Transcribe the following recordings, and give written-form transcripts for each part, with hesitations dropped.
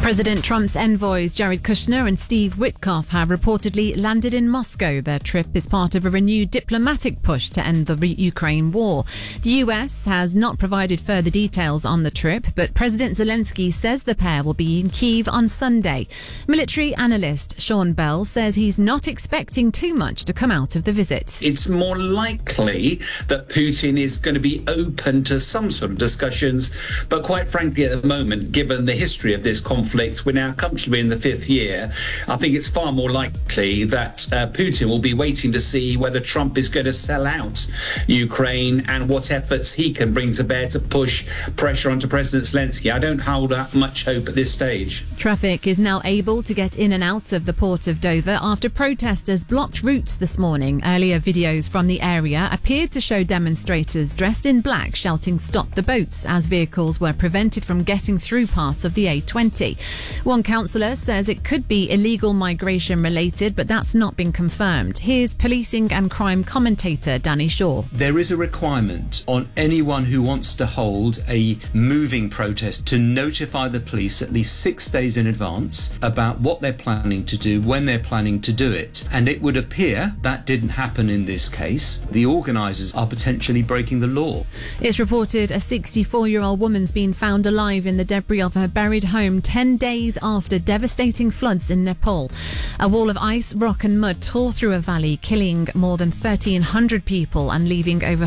President Trump's envoys Jared Kushner and Steve Witkoff have reportedly landed in Moscow. Their trip is part of a renewed diplomatic push to end the Ukraine war. The US has not provided further details on the trip, but President Zelensky says the pair will be in Kyiv on Sunday. Military analyst Sean Bell says he's not expecting too much to come out of the visit. It's more likely that Putin is going to be open to some sort of discussions, but quite frankly at the moment, given the history of this conflict, we're now comfortably in the fifth year. I think it's far more likely that Putin will be waiting to see whether Trump is going to sell out Ukraine and what efforts he can bring to bear to push pressure onto President Zelensky. I don't hold out much hope at this stage. Traffic is now able to get in and out of the port of Dover after protesters blocked routes this morning. Earlier videos from the area appeared to show demonstrators dressed in black shouting "Stop the boats" as vehicles were prevented from getting through parts of the A20. One councillor says it could be illegal migration related, but that's not been confirmed. Here's policing and crime commentator Danny Shaw. There is a requirement on anyone who wants to hold a moving protest to notify the police at least 6 days in advance about what they're planning to do, when they're planning to do it. And it would appear that didn't happen in this case. The organisers are potentially breaking the law. It's reported a 64-year-old woman's been found alive in the debris of her buried home 10 days after devastating floods in Nepal. A wall of ice, rock and mud tore through a valley, killing more than 1,300 people and leaving over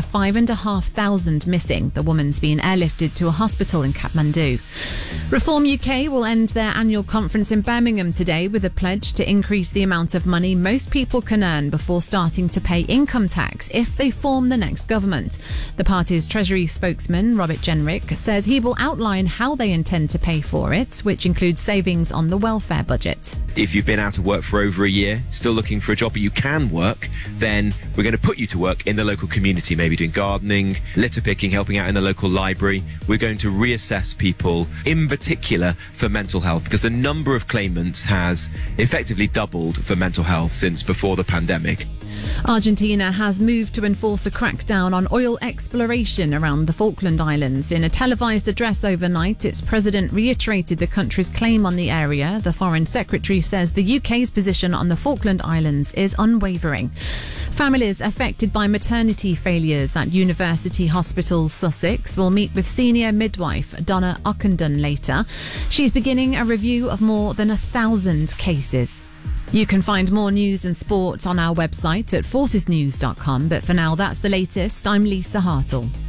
5,500 missing. The woman's been airlifted to a hospital in Kathmandu. Reform UK will end their annual conference in Birmingham today with a pledge to increase the amount of money most people can earn before starting to pay income tax if they form the next government. The party's Treasury spokesman, Robert Jenrick, says he will outline how they intend to pay for it, which includes savings on the welfare budget. If you've been out of work for over a year, still looking for a job but you can work, then we're going to put you to work in the local community, maybe doing gardening, litter picking, helping out in the local library. We're going to reassess people, in particular for mental health, because the number of claimants has effectively doubled for mental health since before the pandemic. Argentina has moved to enforce a crackdown on oil exploration around the Falkland Islands. In a televised address overnight, its president reiterated the country's claim on the area. The Foreign Secretary says the UK's position on the Falkland Islands is unwavering. Families affected by maternity failures at University Hospitals Sussex will meet with senior midwife Donna Ockenden later. She's beginning a review of more than 1,000 cases. You can find more news and sport on our website at forcesnews.com. But for now, that's the latest. I'm Lisa Hartle.